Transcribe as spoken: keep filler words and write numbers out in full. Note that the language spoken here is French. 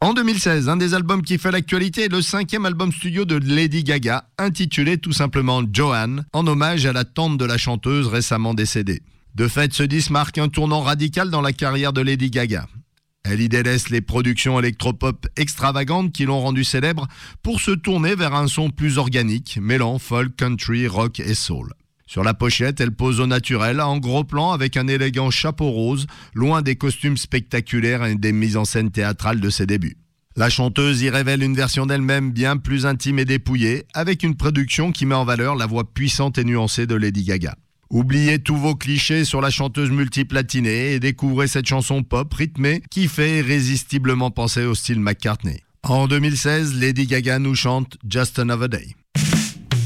En deux mille seize, un des albums qui fait l'actualité est le cinquième album studio de Lady Gaga, intitulé tout simplement Joanne, en hommage à la tante de la chanteuse récemment décédée. De fait, ce disque marque un tournant radical dans la carrière de Lady Gaga. Elle y délaisse les productions électropop extravagantes qui l'ont rendue célèbre pour se tourner vers un son plus organique, mêlant folk, country, rock et soul. Sur la pochette, elle pose au naturel, en gros plan, avec un élégant chapeau rose, loin des costumes spectaculaires et des mises en scène théâtrales de ses débuts. La chanteuse y révèle une version d'elle-même bien plus intime et dépouillée, avec une production qui met en valeur la voix puissante et nuancée de Lady Gaga. Oubliez tous vos clichés sur la chanteuse multiplatinée et découvrez cette chanson pop rythmée qui fait irrésistiblement penser au style McCartney. En deux mille seize, Lady Gaga nous chante Just Another Day.